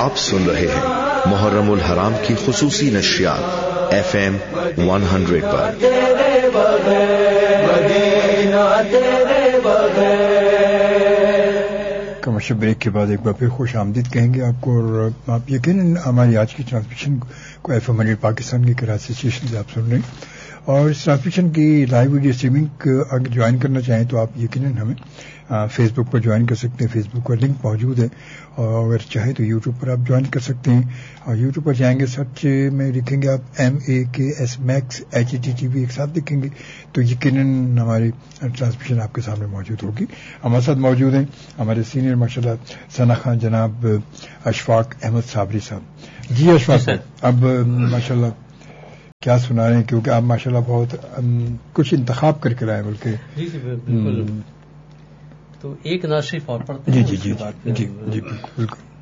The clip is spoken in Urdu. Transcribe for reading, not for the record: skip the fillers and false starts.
آپ سن رہے ہیں محرم الحرام کی خصوصی نشریات FM 100 پر. کمرشل بریک کے بعد ایک بار پھر خوش آمدید کہیں گے آپ کو، اور آپ یقیناً ہماری آج کی ٹرانسمیشن کو FM 100 پاکستان کے کراچی اسٹیشن سے آپ سن رہے ہیں، اور اس ٹرانسمیشن کی لائیو ویڈیو اسٹریمنگ اگر جوائن کرنا چاہیں تو آپ یقیناً ہمیں فیس بک پر جوائن کر سکتے ہیں. فیس بک پر لنک موجود ہے، اور اگر چاہیں تو یوٹیوب پر آپ جوائن کر سکتے ہیں. اور یوٹیوب پر جائیں گے، سرچ میں لکھیں گے آپ MAKS میکس HTTV ایک ساتھ لکھیں گے تو یقیناً ہماری ٹرانسمیشن آپ کے سامنے موجود ہوگی. ہمارے ساتھ موجود ہیں ہمارے سینئر ماشاء اللہ ثنا خان جناب اشفاق احمد صابری صاحب. جی اشفاق صاحب، اب ماشاء اللہ کیا سنا رہے ہیں، کیونکہ آپ ماشاء اللہ بہت کچھ انتخاب کر کے لائے بلکہ. جی بالکل. تو ایک ناشری فور پر جی بالکل.